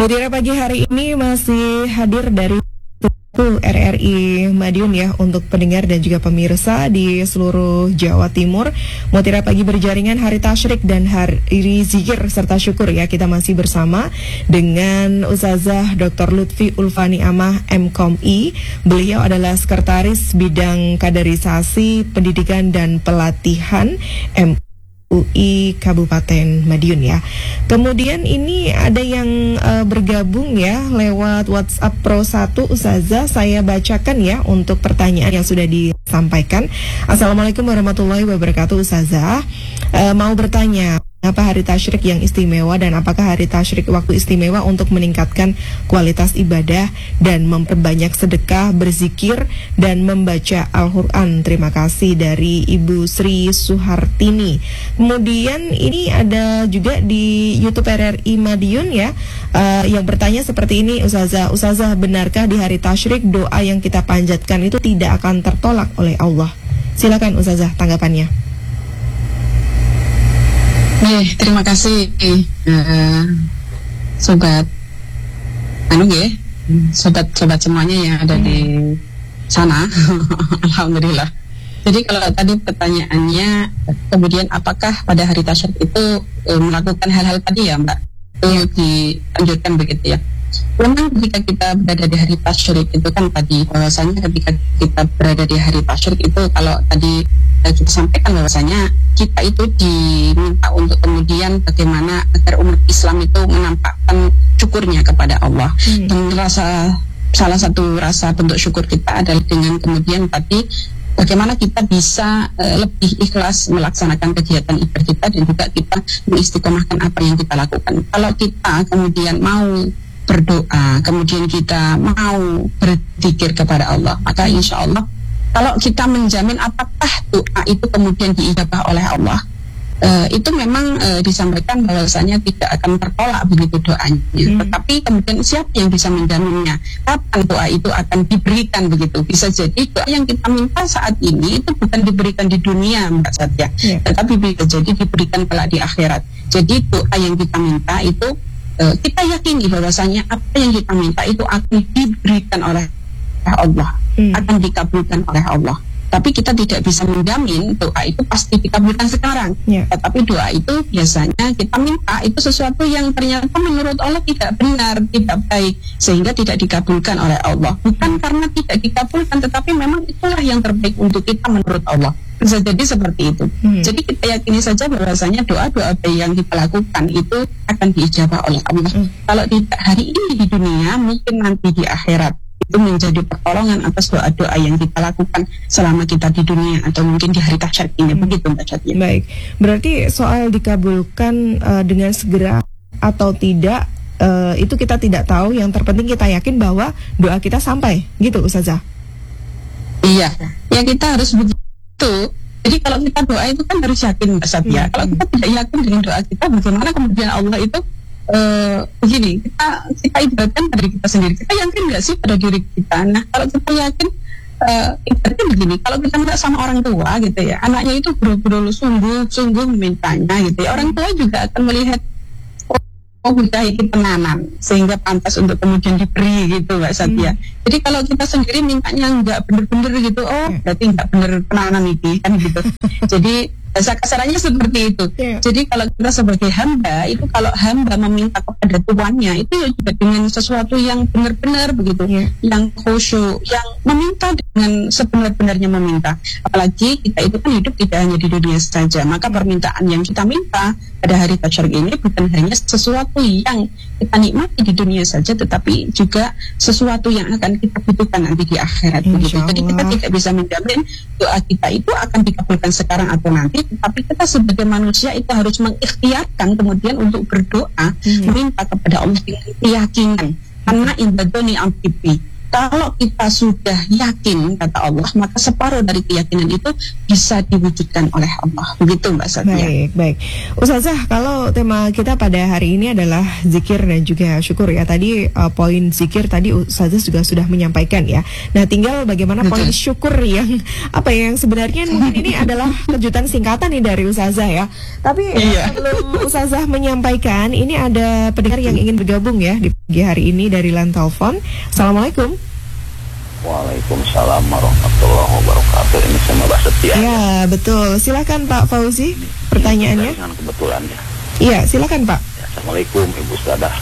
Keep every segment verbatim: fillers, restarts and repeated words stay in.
Mutiara pagi hari ini masih hadir dari R R I Madiun ya untuk pendengar dan juga pemirsa di seluruh Jawa Timur. Mutiara pagi berjaringan hari tasyrik dan hari zikir serta syukur ya. Kita masih bersama dengan Ustazah Doktor Lutfi Ulfani Amah M Com I. Beliau adalah Sekretaris Bidang Kaderisasi Pendidikan dan Pelatihan M U I Kabupaten Madiun ya. Kemudian ini ada yang uh, bergabung ya lewat WhatsApp Pro satu Ustazah, saya bacakan ya untuk pertanyaan yang sudah disampaikan. Assalamualaikum warahmatullahi wabarakatuh Ustazah. Uh, mau bertanya, apa hari tasyrik yang istimewa dan apakah hari tasyrik waktu istimewa untuk meningkatkan kualitas ibadah dan memperbanyak sedekah, berzikir dan membaca Al-Quran? Terima kasih dari Ibu Sri Suhartini. Kemudian ini ada juga di YouTube R R I Madiun ya, uh, yang bertanya seperti ini Ustazah. Ustazah, benarkah di hari tasyrik doa yang kita panjatkan itu tidak akan tertolak oleh Allah? Silakan Ustazah tanggapannya. Nih, terima kasih uh, sobat anu ya, sobat-sobat semuanya yang ada hmm. di sana. Alhamdulillah. Jadi kalau tadi pertanyaannya, kemudian apakah pada hari tasyrik itu uh, melakukan hal-hal tadi ya Mbak? Itu ya. Dianjurkan begitu ya. Memang ketika kita berada di hari tasyrik itu kan tadi bahwasanya ketika kita berada di hari tasyrik itu kalau tadi kita sampaikan bahwasanya kita itu diminta untuk kemudian bagaimana agar umat Islam itu menampakkan syukurnya kepada Allah. Hmm. Dan rasa salah satu rasa bentuk syukur kita adalah dengan kemudian tadi bagaimana kita bisa uh, lebih ikhlas melaksanakan kegiatan ibadah kita dan juga kita mengistiqomahkan apa yang kita lakukan. Kalau kita kemudian mau berdoa, kemudian kita mau berzikir kepada Allah, maka insya Allah kalau kita menjamin apakah doa itu kemudian diijabah oleh Allah, uh, itu memang uh, disampaikan bahwasanya tidak akan tertolak begitu doanya. Hmm. Tetapi kemudian siapa yang bisa menjaminnya? Kapan doa itu akan diberikan begitu? Bisa jadi doa yang kita minta saat ini itu bukan diberikan di dunia Mbak Satya, yeah. tetapi bisa jadi diberikan kelak di akhirat. Jadi doa yang kita minta itu uh, kita yakini bahwasanya apa yang kita minta itu akan diberikan oleh Allah, hmm. akan dikabulkan oleh Allah. Tapi kita tidak bisa menjamin doa itu pasti dikabulkan sekarang. Yeah. Tetapi doa itu biasanya kita minta itu sesuatu yang ternyata menurut Allah tidak benar, tidak baik, sehingga tidak dikabulkan oleh Allah. Bukan karena tidak dikabulkan, tetapi memang itulah yang terbaik untuk kita menurut Allah. Bisa jadi seperti itu. Hmm. Jadi kita yakini saja bahwasanya doa-doa yang kita lakukan itu akan diijabah oleh Allah. Hmm. Kalau tidak hari ini di dunia, mungkin nanti di akhirat itu menjadi pertolongan atas doa-doa yang kita lakukan selama kita di dunia atau mungkin di hari tasyrik ini. Hmm. Begitu Mbak Satya. Baik, berarti soal dikabulkan uh, dengan segera atau tidak uh, itu kita tidak tahu. Yang terpenting kita yakin bahwa doa kita sampai, gitu Ustazah. Iya, ya kita harus begitu. Jadi kalau kita doa itu kan harus yakin Mbak Satya. Hmm. Kalau kita tidak yakin dengan doa kita, bagaimana kemudian Allah itu Uh, begini, kita kita ibaratkan pada diri kita sendiri. Kita yakin nggak sih pada diri kita? Nah, kalau kita yakin, uh, ibaratnya begini. Kalau kita minta sama orang tua, gitu ya, anaknya itu betul-betul sungguh-sungguh memintanya, gitu ya. Orang tua juga akan melihat, oh, udah ini penanan, sehingga pantas untuk kemudian diberi, gitu Mbak Satya. Hmm. Jadi kalau kita sendiri mintanya nggak bener-bener gitu, oh, berarti nggak bener penanan ini, kan gitu. Jadi bahasa kasarannya seperti itu. Yeah. Jadi kalau kita sebagai hamba itu kalau hamba meminta kepada tuannya itu juga dengan sesuatu yang benar-benar begitu, yeah. yang khusyuk, yang meminta dengan sebenar-benarnya meminta. Apalagi kita itu kan hidup tidak hanya di dunia saja, maka permintaan yang kita minta pada hari tasyrik ini bukan hanya sesuatu yang kita nikmati di dunia saja, tetapi juga sesuatu yang akan kita butuhkan nanti di akhirat begitu. Jadi kita tidak bisa menjamin doa kita itu akan dikabulkan sekarang atau nanti. Tapi kita sebagai manusia itu harus mengikhtiarkan kemudian untuk berdoa, hmm. meminta kepada Allah dengan keyakinan. Karena indadoni amtipi, kalau kita sudah yakin kata Allah, maka separuh dari keyakinan itu bisa diwujudkan oleh Allah. Begitu Mbak Satya. Baik, baik. Ustazah, kalau tema kita pada hari ini adalah zikir dan juga syukur ya. Tadi uh, poin zikir tadi Ustazah juga sudah menyampaikan ya. Nah, tinggal bagaimana Betul. poin syukur yang apa ya, yang sebenarnya mungkin ini adalah kejutan singkatan nih dari Ustazah ya. Tapi Iya. sebelum Ustazah menyampaikan, ini ada pendengar yang ingin bergabung ya di pagi hari ini dari line telepon. Assalamualaikum. Waalaikumsalam warahmatullahi wabarakatuh. Ini sama Mbak Setia. Ya, betul. Silakan Pak Fauzi, pertanyaannya. Dengan kebetulan ya. Iya, silakan Pak. Ya, Assalamualaikum Ibu Ustadzah.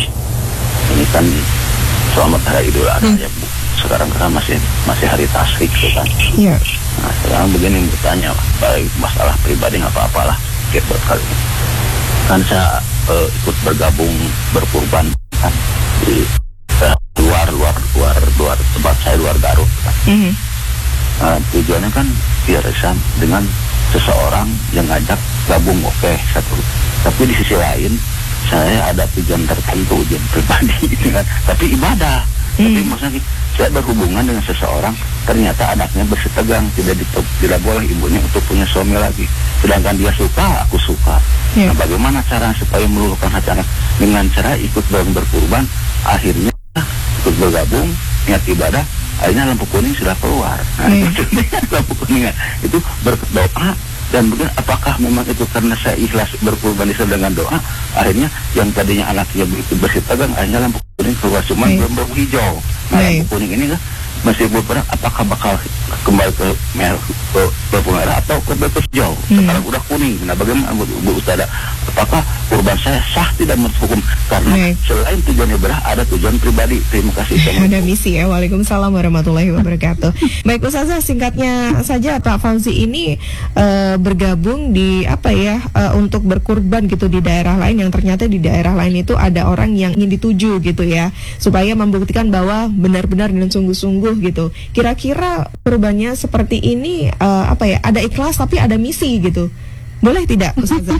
Ini kan selamat hari Idul Adha ya Bu. Sekarang kan masih masih hari tasyrik gitu kan. Iya. Nah sekarang begini bertanya, baik masalah pribadi nggak apa-apalah. Oke, buat kali ini. Kan saya eh, ikut bergabung berkurban kan di eh, luar luar luar luar tempat saya, luar Garut kan. Mhm. Nah, tujuannya kan biar Islam dengan seseorang yang ngajak gabung, oke satu. Tapi di sisi lain saya ada tujuan tertentu, tujuan pribadi gitu kan. Tapi ibadah. Hmm. Tapi maksudnya saya berhubungan dengan seseorang, ternyata anaknya bersitegang, tidak dito- tidak boleh ibunya untuk punya suami lagi. Sedangkan dia suka, aku suka. Ya. Nah, bagaimana cara supaya meluluhkan hati anak? Dengan cara ikut ber- berkurban, akhirnya ikut bergabung, niat ibadah, akhirnya lampu kuning sudah keluar. Nah, Hmm. itu lampu kuning itu berdoa. Dan mungkin apakah memang itu karena saya ikhlas berkurban Islam dengan doa, akhirnya yang tadinya anaknya begitu bersitegang, akhirnya lampu kuning keluar, cuman Baik. belum bau hijau. Nah, Baik. lampu kuning ini kan masih berperang, apakah bakal kembali ke merah, ke, ke merah atau ke ke hijau? Hmm. Sekarang udah kuning. Nah, bagaimana Bu, Bu Ustadzah? Apakah kurban saya sah tidak menurut hukum? Karena Baik. selain tujuan ibadah ada tujuan pribadi. Terima kasih. Ada misi ya. Waalaikumsalam warahmatullahi wabarakatuh. Baik Ustazah, singkatnya saja Pak Fauzi ini eh, bergabung di apa ya eh, untuk berkurban gitu di daerah lain yang ternyata di daerah lain itu ada orang yang ingin dituju gitu ya, supaya membuktikan bahwa benar-benar dengan sungguh-sungguh gitu. Kira-kira kurbannya seperti ini eh, apa ya, ada ikhlas tapi ada misi gitu. Boleh tidak Ustazah?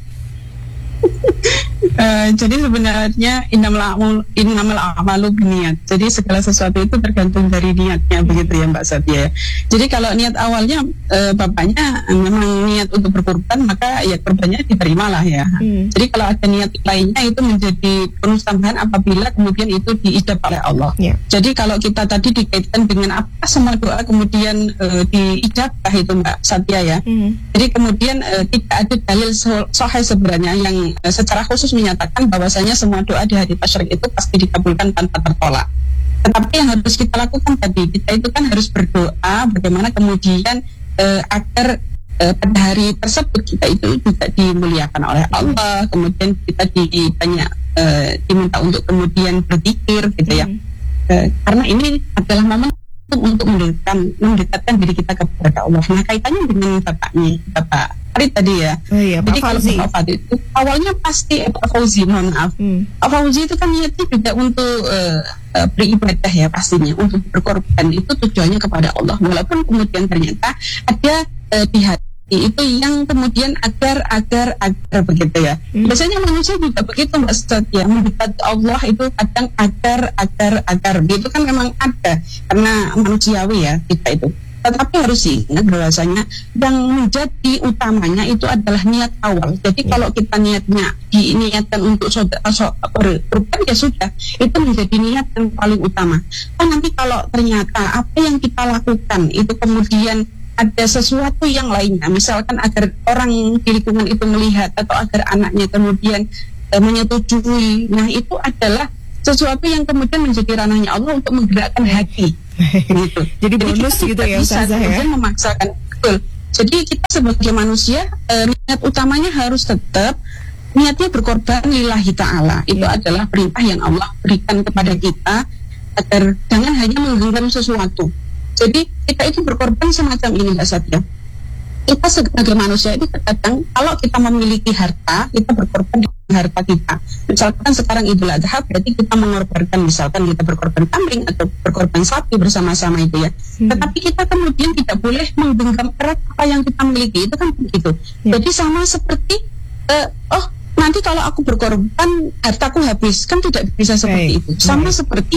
Eh, jadi sebenarnya innamal a'malu innamal a'malu binniat. Jadi segala sesuatu itu tergantung dari niatnya, begitu ya Mbak Satya ya. Jadi kalau niat awalnya eh, bapaknya eh, memang niat untuk berkorban, maka ya korbannya diterimalah ya. Hmm. Jadi kalau ada niat lainnya itu menjadi bonus tambahan apabila kemudian itu diijab oleh Allah. Ya. Jadi kalau kita tadi dikaitkan dengan apa semua doa kemudian eh, diijabah itu Mbak Satya ya. Hmm. Jadi kemudian eh, tidak ada dalil so- sahih sebenarnya yang eh, secara khusus menyatakan bahwasanya semua doa di hari tasyrik itu pasti dikabulkan tanpa tertolak. Tetapi yang harus kita lakukan tadi, kita itu kan harus berdoa bagaimana kemudian eh, agar eh, pada hari tersebut kita itu juga dimuliakan oleh Allah, kemudian kita di, banyak eh, diminta untuk kemudian berzikir gitu ya. Hmm. Eh, karena ini adalah momen untuk mendekatkan, mendekatkan diri kita kepada Allah. Nah kaitannya dengan bapaknya, Bapak Farid tadi ya. Oh iya, Pak Jadi kalau Fauzi. Bapak Farid itu awalnya pasti eh, Pak Fauzi, mohon maaf. Hmm. Pak Fauzi itu kan niatnya juga untuk uh, uh, beribadah ya pastinya, untuk berkorban itu tujuannya kepada Allah. Walaupun kemudian ternyata ada uh, di hati itu yang kemudian agar agar agar begitu ya. Hmm. Biasanya manusia juga begitu Mbak Ustaz ya, mendekat Allah itu kadang agar agar agar itu kan memang ada karena manusiawi ya kita itu. Tetapi harus ingat bahwasanya yang menjadi utamanya itu adalah niat awal. Jadi Ya. kalau kita niatnya diniatkan untuk berkorban ya sudah, itu menjadi niat yang paling utama. Oh nanti kalau ternyata apa yang kita lakukan itu kemudian ada sesuatu yang lainnya, misalkan agar orang di lingkungan itu melihat atau agar anaknya kemudian e, menyetujui, nah itu adalah sesuatu yang kemudian menjadi ranahnya Allah untuk menggerakkan hati. Gitu. Jadi bonus kita gitu tidak ya bisa Ustazah ya. kemudian memaksakan. Betul. Jadi kita sebagai manusia eh, niat utamanya harus tetap niatnya berkorban lillahi ta'ala. Itu Ya. adalah perintah yang Allah berikan kepada kita agar jangan hanya menggenggam sesuatu. Jadi kita itu berkorban semacam ini Mbak Satya. Kita sebagai manusia itu terkadang kalau kita memiliki harta, kita berkorban dengan harta kita. Misalkan sekarang Idul Adha, berarti kita mengorbankan, misalkan kita berkorban kambing atau berkorban sapi bersama-sama itu ya. Hmm. Tetapi kita kemudian tidak boleh menggenggam erat apa yang kita miliki, itu kan begitu. Ya. Jadi sama seperti eh, oh nanti kalau aku berkorban hartaku habis, kan tidak bisa seperti Baik, itu. Sama baik. seperti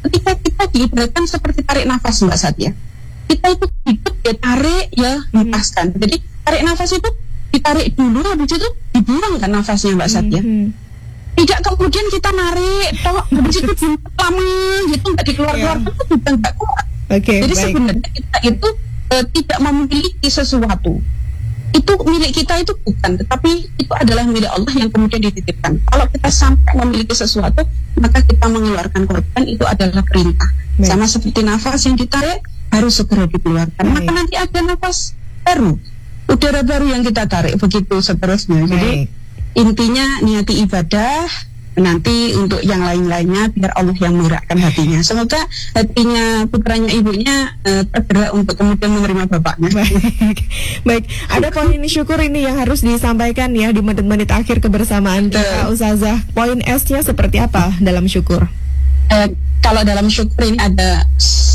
ketika kita diibaratkan seperti tarik nafas Mbak Satya. Kita itu hidup ya tarik ya lepaskan. Jadi tarik nafas itu ditarik dulu, habis itu dibuang kan nafasnya Mbak Satya. Mm-hmm. Tidak kemudian kita narik, toh habis itu lama gitu nggak dikeluar-keluarkan yeah. itu juga nggak kuat. Okay, jadi baik. sebenarnya kita itu uh, tidak memiliki sesuatu. Itu milik kita itu bukan, tetapi itu adalah milik Allah yang kemudian dititipkan. Kalau kita sampai memiliki sesuatu, maka kita mengeluarkan korban, itu adalah perintah. Baik. Sama seperti nafas yang ditarik harus segera dikeluarkan. Baik. Maka nanti ada nafas baru, udara baru yang kita tarik, begitu seterusnya. Baik. Jadi intinya niati ibadah, nanti untuk yang lain-lainnya biar Allah yang menggerakkan hatinya. Semoga hatinya putranya ibunya uh, tergerak untuk kemudian menerima bapaknya. Baik, baik. Ada poin syukur ini yang harus disampaikan ya di menit-menit akhir kebersamaan kita, Ustazah. Poin S-nya seperti apa dalam syukur? Uh, kalau dalam syukur ini ada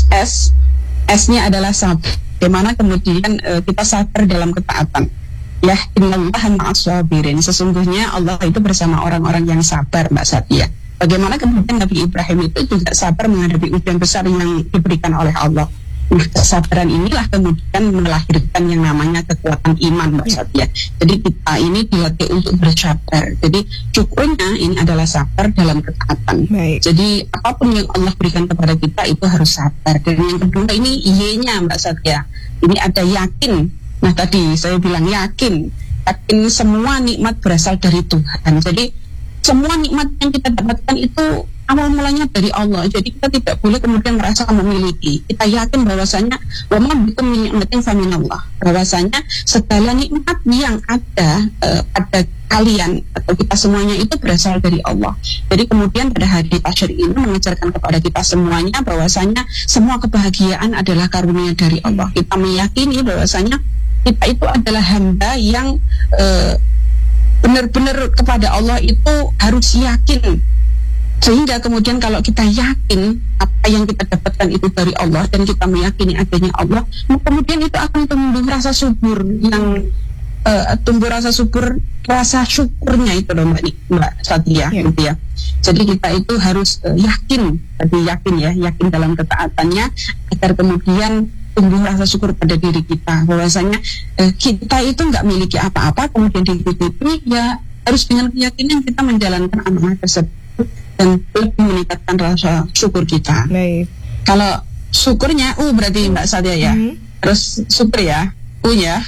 S, S-nya adalah sabar. Bagaimana kemudian uh, kita sabar dalam ketaatan. Ya, innallaha ma'as-sabirin. Sesungguhnya Allah itu bersama orang-orang yang sabar, Mbak Satya. Bagaimana kemudian Nabi Ibrahim itu juga sabar menghadapi ujian besar yang diberikan oleh Allah. Nah, kesabaran inilah kemudian melahirkan yang namanya kekuatan iman, Mbak Satya. Jadi kita ini dilatih untuk bersabar. Jadi syukurnya ini adalah sabar dalam ketaatan. Baik. Jadi apapun yang Allah berikan kepada kita itu harus sabar. Dan yang kedua ini Y-nya, Mbak Satya. Ini ada yakin. Nah tadi saya bilang yakin, yakin semua nikmat berasal dari Tuhan. Jadi semua nikmat yang kita dapatkan itu awal mulanya dari Allah. Jadi kita tidak boleh kemudian merasa memiliki. Kita yakin bahwasanya wa ma bikum min ni'matin fa minallah. Bahwasanya segala nikmat yang ada uh, pada kalian atau kita semuanya itu berasal dari Allah. Jadi kemudian pada hari Tasyrik ini mengajarkan kepada kita semuanya bahwasanya semua kebahagiaan adalah karunia dari Allah. Kita meyakini bahwasanya kita itu adalah hamba yang uh, benar-benar kepada Allah itu harus yakin. Sehingga kemudian kalau kita yakin apa yang kita dapatkan itu dari Allah dan kita meyakini adanya Allah, kemudian itu akan tumbuh rasa subur yang uh, tumbuh rasa subur, rasa syukurnya itu loh Mbak, Mbak Satya, yeah. gitu ya. Jadi kita itu harus uh, yakin, tadi yakin ya, yakin dalam ketaatannya agar kemudian tumbuh rasa syukur pada diri kita bahwasanya eh, kita itu nggak miliki apa-apa, kemudian diikuti ya harus dengan keyakinan kita menjalankan amanah tersebut dan lebih meningkatkan rasa syukur kita. Baik. Kalau syukurnya U berarti Mbak Satya ya, mm-hmm. terus syukur ya U ya.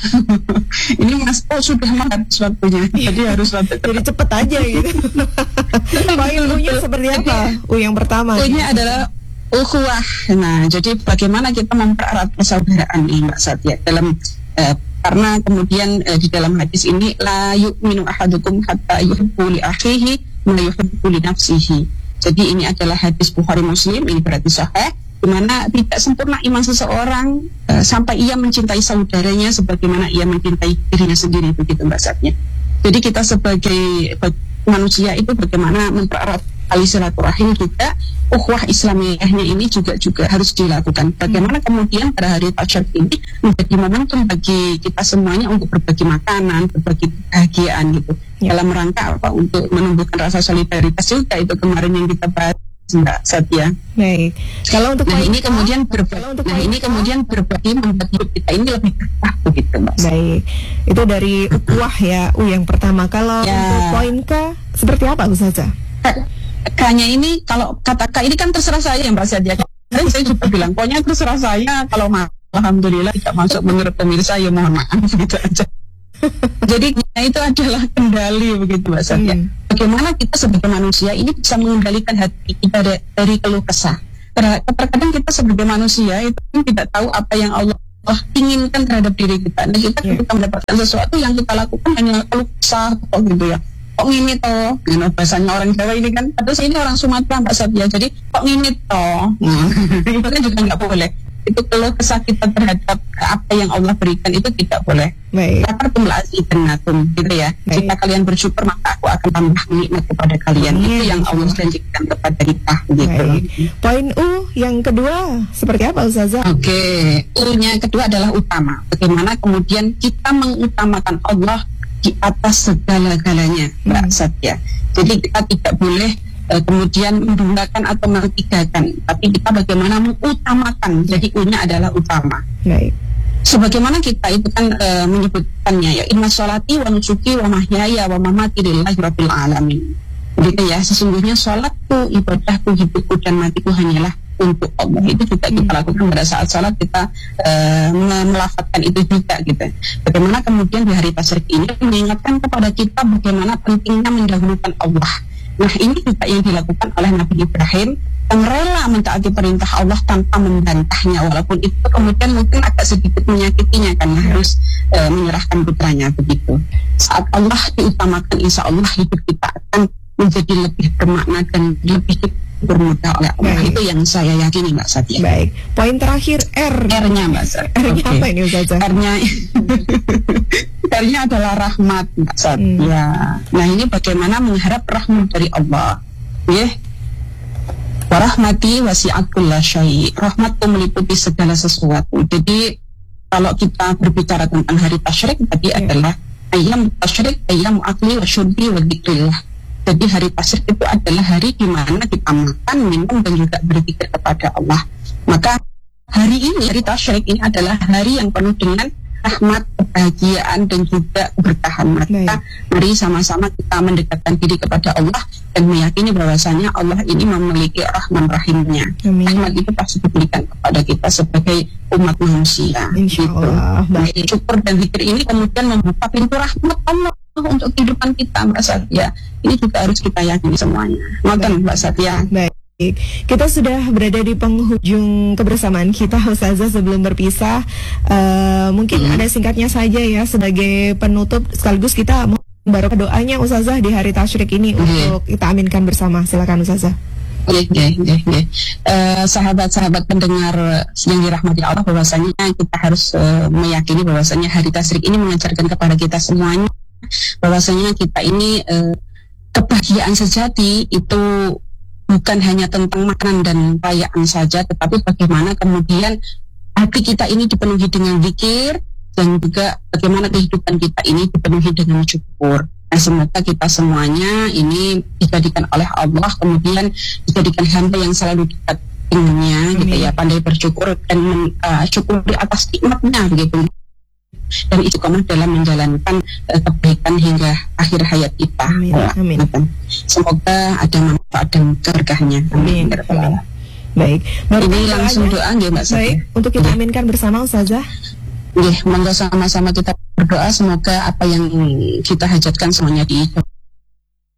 Ini Mas oh sudah menghabis waktunya, jadi harus waktu jadi cepet aja gitu. U-nya seperti apa? U yang pertama. U-nya adalah ukhuwah. Nah, jadi bagaimana kita mempererat persaudaraan ini Mbak Satya dalam eh, karena kemudian eh, di dalam hadis ini la yu'minu ahadukum hatta yuhibbu li akhihi ma yuhibbu li nafsihi. Jadi ini adalah hadis Bukhari Muslim, ini berarti sahih, di mana tidak sempurna iman seseorang eh, sampai ia mencintai saudaranya sebagaimana ia mencintai dirinya sendiri, begitu Mbak Satya. Jadi kita sebagai manusia itu bagaimana mempererat tali silaturahim juga, ukhuwah Islamiyahnya ini juga juga harus dilakukan. Bagaimana kemudian pada hari Tasyrik ini menjadi momentum bagi kita semuanya untuk berbagi makanan, berbagi kebahagiaan gitu. Ya. Dalam rangka apa? Untuk menumbuhkan rasa solidaritas juga itu kemarin yang kita bahas Mbak Satya. Baik. Kalau untuk nah ini kemudian berbagi, nah ini kemudian berbagi membuat hidup kita ini lebih berkah begitu Mbak. Baik. Itu dari ukhuwah ya, U yang pertama. Kalau ya. Untuk poin K seperti apa Ustazah? K-nya ini kalau kata K ini kan terserah saya Mbak Satya. Dan saya juga bilang pokoknya terserah saya, kalau ma- alhamdulillah tidak masuk menurut pemirsa ya mohon maaf gitu aja. Jadi itu adalah kendali begitu Mbak Satya. Hmm. Bagaimana kita sebagai manusia ini bisa mengendalikan hati kita dari, dari keluh kesah. Terkadang kita sebagai manusia itu tidak tahu apa yang Allah oh, inginkan terhadap diri kita. Dan kita yeah. ketika mendapatkan sesuatu yang kita lakukan hanya keluh kesah kok gitu ya. Kok ngini toh, nah, bahasanya orang Jawa ini kan, terus ini orang Sumatera Mbak Satya, jadi kok ngini toh, itu kan juga nggak boleh. Itu kalau kesah kita terhadap apa yang Allah berikan itu tidak boleh. Lapar tumlasi benatum, gitu ya. Baik. Jika kalian bersyukur maka aku akan tambah nikmat kepada kalian. Baik. Itu yang Allah janjikan kepada kita. Gitu. Poin U yang kedua seperti apa Ustazah? Oke, okay. U-nya kedua adalah utama. Bagaimana kemudian kita mengutamakan Allah di atas segala-galanya Mbak hmm. Satya. Jadi kita tidak boleh uh, kemudian menggunakan atau mengetigakan, tapi kita bagaimana mengutamakan. Jadi U-nya adalah utama. Baik. Sebagaimana kita itu kan uh, menyebutkannya ya, inna sholati wa nusuki wa mahyaya wa mamati lillahi rabbil alamin. Gitu ya, sesungguhnya sholatku, ibadahku, hidupku dan matiku hanyalah untuk Allah. Itu juga kita lakukan pada saat sholat, kita uh, melafazkan itu juga gitu. Bagaimana kemudian di hari tasyrik ini mengingatkan kepada kita bagaimana pentingnya mendahulukan Allah. Nah, ini juga yang dilakukan oleh Nabi Ibrahim yang rela mentaati perintah Allah tanpa membantahnya, walaupun itu kemudian mungkin agak sedikit menyakitinya karena harus uh, menyerahkan putranya begitu. Saat Allah diutamakan, insya Allah hidup kita akan menjadi lebih bermakna dan lebih bermudah oleh Allah. Baik. Itu yang saya yakini Mbak Satya. Baik. Poin terakhir R. R-nya Mbak Satya. R-nya okay. Apa ini Ustazah? R-nya R-nya adalah rahmat Mbak Satya. Hmm. Nah, ini bagaimana mengharap rahmat dari Allah. Ya. Warahmati wasi'at kulla syai'. Rahmatku meliputi segala sesuatu. Jadi kalau kita berbicara tentang hari tasyrik tadi yeah. adalah ayyam tasyrik, ayyam akli wa syurbi wa dzikrillah. Jadi hari tasyrik itu adalah hari di mana kita makan, minum dan juga berzikir kepada Allah. Maka hari ini, hari tasyrik ini adalah hari yang penuh dengan rahmat, kebahagiaan dan juga keberkahan. Maka mari sama-sama kita mendekatkan diri kepada Allah dan meyakini bahwasanya Allah ini memiliki rahman rahimnya. Amin. Rahmat itu pasti diberikan kepada kita sebagai umat manusia. Insya Allah. Gitu. Nah, syukur dan zikir ini kemudian membuka pintu rahmat Allah untuk kehidupan kita, Mbak Satya. Ini juga harus kita yakini semuanya. Makan Mbak Satya. Baik. Kita sudah berada di penghujung kebersamaan kita, Ustazah. Sebelum berpisah, uh, mungkin hmm. ada singkatnya saja ya sebagai penutup, sekaligus kita baru doanya Ustazah di hari tasyrik ini hmm. untuk kita aminkan bersama. Silakan Ustazah. Oke, oke, oke. Sahabat-sahabat pendengar yang dirahmati Allah, bahwasanya kita harus uh, meyakini bahwasanya hari tasyrik ini mengajarkan kepada kita semuanya bahwasanya kita ini uh, kebahagiaan sejati itu bukan hanya tentang makanan dan perayaan saja, tetapi bagaimana kemudian hati kita ini dipenuhi dengan zikir dan juga bagaimana kehidupan kita ini dipenuhi dengan syukur. Nah, semoga kita semuanya ini dijadikan oleh Allah, kemudian dijadikan hamba yang selalu dekat dengannya, gitu ya, pandai bersyukur dan uh, syukur di atas nikmatnya begitu. Dan itu kamu dalam menjalankan uh, kebaikan hingga akhir hayat kita. Amin. Uh, Amin. Semoga ada manfaat dan berkahnya. Amin. Amin. Baik. Baru ini langsung doa ya Mbak Satya. Baik. Untuk kita aminkan bersama Ustazah. Ya, monggo sama-sama kita berdoa semoga apa yang kita hajatkan semuanya diijabah.